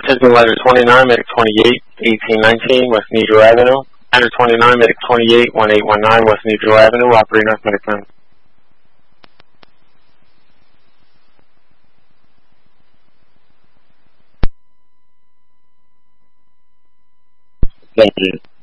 Attention letter 29, medic 28, 1819, West Nedro Avenue. Letter 29, medic 28, 1819, West Nedro Avenue, operating North Medic 9. Thank you.